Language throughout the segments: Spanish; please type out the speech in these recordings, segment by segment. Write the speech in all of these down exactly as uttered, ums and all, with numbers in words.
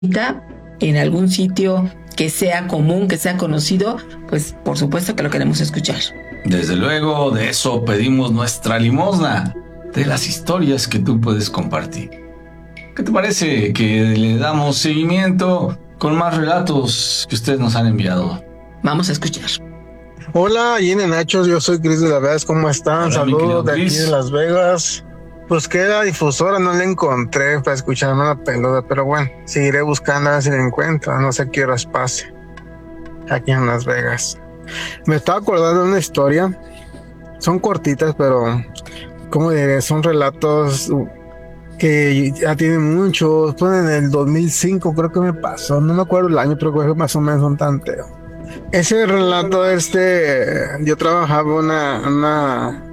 en algún sitio que sea común, que sea conocido, pues por supuesto que lo queremos escuchar. Desde luego, de eso pedimos nuestra limosna, de las historias que tú puedes compartir. ¿Qué te parece que le damos seguimiento con más relatos que ustedes nos han enviado? Vamos a escuchar. Hola, Gine Nachos, yo soy Cris de la Vegas, ¿cómo están? Hola, saludos de aquí Chris. de Las Vegas. Pues que la difusora no la encontré para escucharme una pelota, pero bueno, seguiré buscando a ver si la encuentro, no sé qué horas pase aquí en Las Vegas. Me estaba acordando de una historia, son cortitas, pero como diré, son relatos que ya tienen muchos, pues en el dos mil cinco creo que me pasó, no me acuerdo el año, pero creo que más o menos son tanteo. Ese relato, este, yo trabajaba una, una,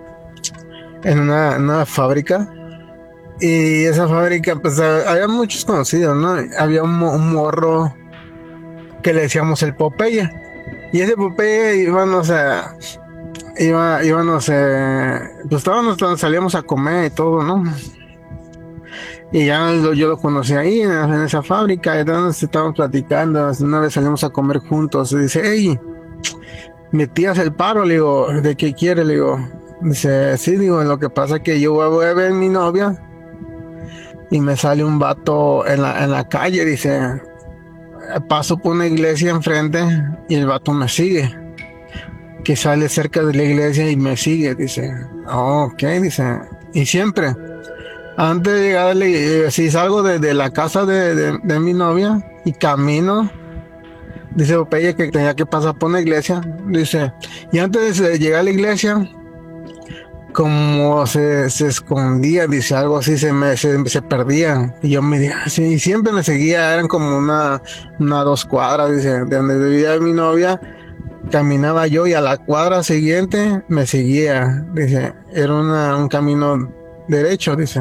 en una, una fábrica, y esa fábrica, pues había muchos conocidos, ¿no? Había un, un morro que le decíamos el Popeye, y ese Popeye íbamos a, iba, íbamos a, pues estábamos, salíamos a comer y todo, ¿no? Y ya lo, yo lo conocí ahí en, en esa fábrica, entonces estábamos platicando, una vez salimos a comer juntos, y dice, hey, ¿me tiras el paro? Le digo, ¿de qué quiere? Le digo, dice, sí, digo, lo que pasa es que yo voy a ver a mi novia, y me sale un vato en la, en la calle, dice, paso por una iglesia enfrente, y el vato me sigue, que sale cerca de la iglesia y me sigue, dice, oh, ok, dice, y siempre, antes de llegar, eh, si salgo de, de la casa de, de, de mi novia y camino, dice Popeye que tenía que pasar por una iglesia, dice, y antes de llegar a la iglesia, como se, se escondía, dice, algo así, se me se, se perdía, y yo me dije, así, y siempre me seguía, eran como una, una dos cuadras, dice, de donde vivía mi novia, caminaba yo, y a la cuadra siguiente me seguía, dice, era una, un camino derecho, dice.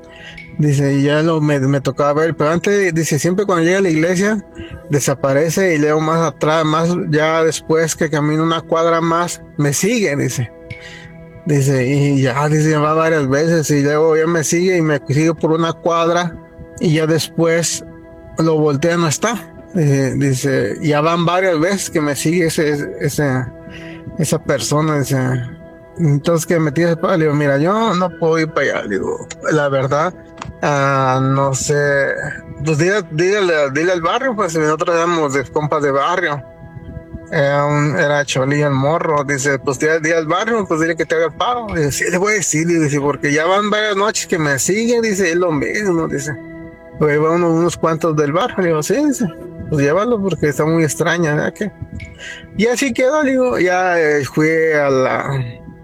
Dice, y ya lo, me, me tocaba ver, pero antes, dice, siempre cuando llega a la iglesia, desaparece, y luego más atrás, más ya después que camino una cuadra más, me sigue, dice. Dice, y ya, dice, va varias veces, y luego ya me sigue, y me sigue por una cuadra, y ya después lo voltea, no está. Dice, dice, ya van varias veces que me sigue ese, ese, esa persona, dice. Entonces que me tira el palo, le digo, mira, yo no puedo ir para allá, le digo, la verdad, uh, no sé, pues dile, dile, dile al barrio, pues nosotros éramos de compas de barrio, era, un, era Choli el morro, dice, pues dile, dile al barrio, pues dile que te haga el paro, dice, sí, le voy a decir, dice, porque ya van varias noches que me siguen, dice, es lo mismo, dice, pues van unos, unos cuantos del barrio, le digo, sí, dice, pues llévalo porque está muy extraña, ¿verdad? Que y así quedó, le digo, ya eh, fui a la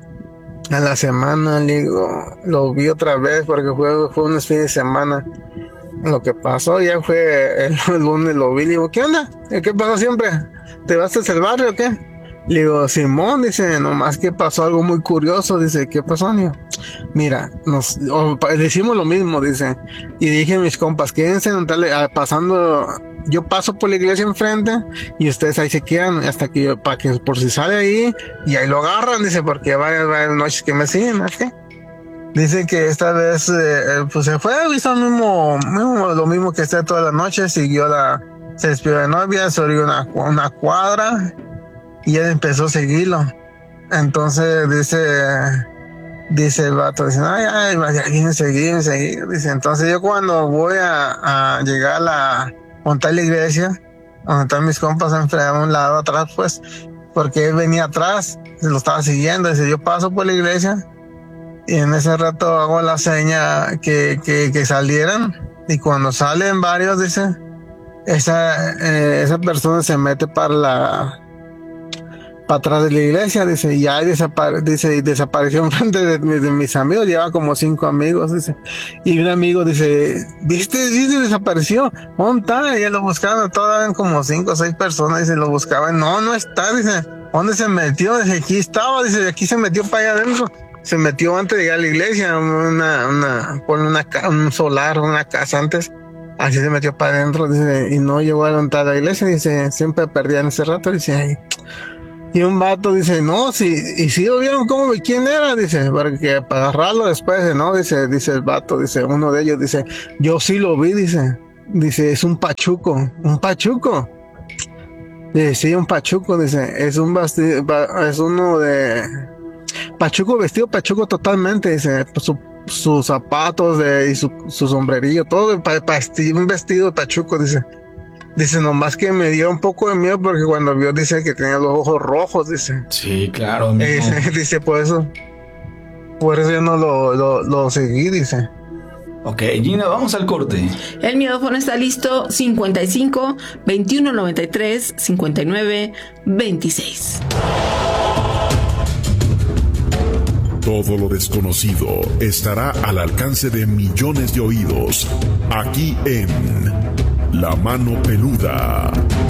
a la semana, le digo, lo vi otra vez porque fue, fue unos fines de semana. Lo que pasó ya fue el, el lunes, lo vi, le digo, ¿qué onda? ¿Qué pasó siempre? ¿Te vas a el barrio o qué? Le digo, Simón, dice, nomás que pasó algo muy curioso, dice, ¿qué pasó? Le digo, mira, nos o, decimos lo mismo, dice, y dije a mis compas, quédense pasando, yo paso por la iglesia enfrente y ustedes ahí se quedan hasta que yo, para que por si sale ahí, y ahí lo agarran, dice, porque varias, varias noches que me siguen, ¿qué? Dice que esta vez, eh, pues se fue, hizo lo mismo, mismo, lo mismo que está toda la noche, siguió la, se despidió de novia, se abrió una, una cuadra, y él empezó a seguirlo. Entonces dice, dice el vato, dice, ay, ay, vaya, viene a seguir, seguir. Dice, entonces yo cuando voy a, a llegar a la, montar la iglesia, donde están mis compas enfrente, a un lado atrás, pues, porque él venía atrás, se lo estaba siguiendo. Dice, yo paso por la iglesia, y en ese rato hago la seña que, que, que salieran, y cuando salen varios, dice, esa, eh, esa persona se mete para la, para atrás de la iglesia, dice, y ya desapare, dice, desapareció enfrente de, de, de mis amigos, lleva como cinco amigos, dice, y un amigo dice, ¿viste? Dice, desapareció, ¿dónde está? Y ya lo buscaban, todas eran como cinco o seis personas, dice, lo buscaban, no, no está, dice, ¿dónde se metió? Dice, aquí estaba, dice, aquí se metió para allá adentro, se metió antes de llegar a la iglesia, una, una, por una, un solar, una casa antes, así se metió para adentro, dice, y no llegó a levantar la iglesia, dice, siempre perdía en ese rato, dice, ay. Y un vato dice, no, si, y si lo vieron cómo, quién era, dice, porque para agarrarlo después, no, dice, dice el vato, dice, uno de ellos dice, yo sí lo vi, dice, Dice, es un pachuco. ¿Un pachuco? Dice, sí, un pachuco. Dice, es un vestido, es uno de... Pachuco, vestido pachuco totalmente. Dice, su, sus zapatos de, y su, su sombrerillo, todo, pa, pa, un vestido de pachuco, dice. Dice, nomás que me dio un poco de miedo porque cuando vio, dice que tenía los ojos rojos, dice. Sí, claro. Amigo. Dice, dice, por eso, por eso yo no lo, lo, lo seguí, dice. Ok, Gina, vamos al corte. El miedófono está listo. cincuenta y cinco, veintiuno noventa y tres, cincuenta y nueve, veintiséis. Todo lo desconocido estará al alcance de millones de oídos, aquí en La Mano Peluda.